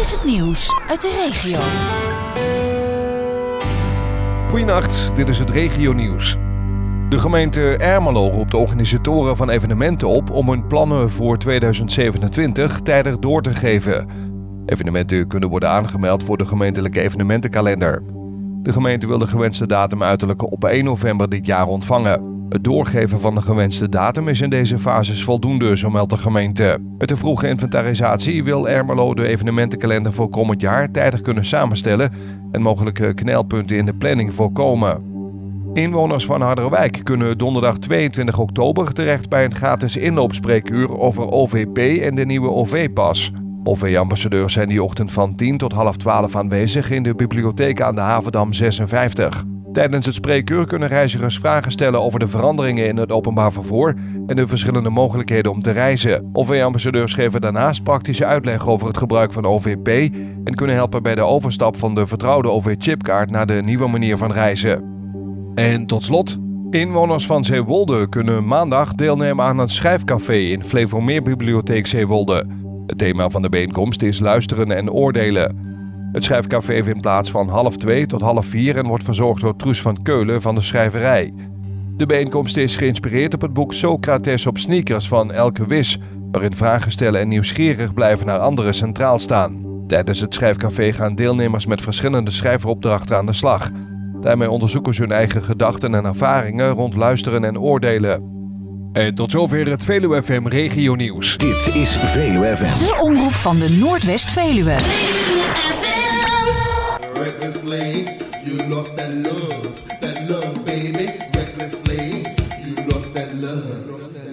is het nieuws uit de regio. Goedenacht, dit is het regionieuws. De gemeente Ermelo roept de organisatoren van evenementen op om hun plannen voor 2027 tijdig door te geven. Evenementen kunnen worden aangemeld voor de gemeentelijke evenementenkalender. De gemeente wil de gewenste datum uiterlijk op 1 november dit jaar ontvangen. Het doorgeven van de gewenste datum is in deze fases voldoende, zo meldt de gemeente. Met de vroege inventarisatie wil Ermelo de evenementenkalender voor komend jaar tijdig kunnen samenstellen en mogelijke knelpunten in de planning voorkomen. Inwoners van Harderwijk kunnen donderdag 22 oktober terecht bij een gratis inloopspreekuur over OVP en de nieuwe OV-pas. OV-ambassadeurs zijn die ochtend van 10 tot half 12 aanwezig in de bibliotheek aan de Havendam 56. Tijdens het spreekuur kunnen reizigers vragen stellen over de veranderingen in het openbaar vervoer en de verschillende mogelijkheden om te reizen. OV-ambassadeurs geven daarnaast praktische uitleg over het gebruik van OVP en kunnen helpen bij de overstap van de vertrouwde OV-chipkaart naar de nieuwe manier van reizen. En tot slot, inwoners van Zeewolde kunnen maandag deelnemen aan een schrijfcafé in Flevomeerbibliotheek Zeewolde. Het thema van de bijeenkomst is luisteren en oordelen. Het schrijfcafé vindt plaats van 1:30 tot 3:30 en wordt verzorgd door Truus van Keulen van de schrijverij. De bijeenkomst is geïnspireerd op het boek Socrates op sneakers van Elke Wis, waarin vragen stellen en nieuwsgierig blijven naar anderen centraal staan. Tijdens het schrijfcafé gaan deelnemers met verschillende schrijveropdrachten aan de slag. Daarmee onderzoeken ze hun eigen gedachten en ervaringen rond luisteren en oordelen. En tot zover het Veluwe FM regionieuws. Dit is Veluwe FM. De omroep van de Noordwest-Veluwe. Recklessly, you lost that love baby. Recklessly, you lost that love.